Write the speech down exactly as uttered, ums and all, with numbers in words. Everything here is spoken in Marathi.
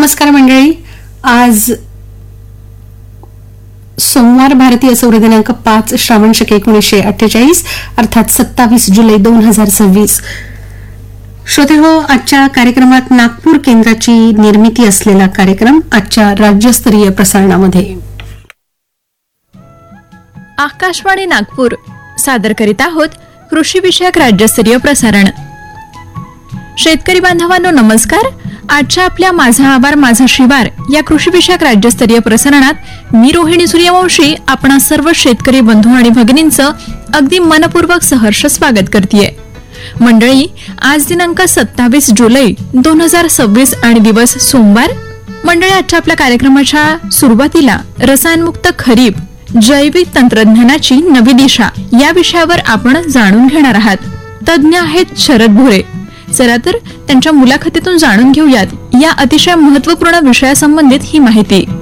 नमस्कार मंडळी. आज सोमवार, भारतीय सौर दिनांक पाच श्रावण शके एकोणीसशे अठ्ठेचाळीस अर्थात सत्तावीस जुलै दोन हजार सव्वीस. श्रोते हो, आजच्या कार्यक्रमात नागपूर केंद्राची निर्मिती असलेला कार्यक्रम आजच्या राज्यस्तरीय प्रसारणामध्ये. आकाशवाणी नागपूर सादर करीत आहोत कृषी विषयक राज्यस्तरीय प्रसारण. शेतकरी बांधवांनो नमस्कार. आजच्या आपल्या माझा आभार माझा शिवार या कृषी विषयक राज्यस्तरीय प्रसारणात मी रोहिणी सूर्यवंशी आपणा सर्व शेतकरी बंधू आणि भगिनींचं अगदी मनपूर्वक सहर्ष स्वागत करतेय. मंडळी, आज दिनांक सत्तावीस जुलै दोन हजार सव्वीस आणि दिवस सोमवार. मंडळी, आजच्या आपल्या कार्यक्रमाच्या सुरुवातीला रसायनमुक्त खरीप, जैविक तंत्रज्ञानाची नवी दिशा या विषयावर आपण जाणून घेणार आहात. तज्ज्ञ आहेत शरद भोरे. चला तर त्यांच्या मुलाखतीतून जाणून घेऊयात या अतिशय महत्त्वपूर्ण विषयासंबंधित ही माहिती.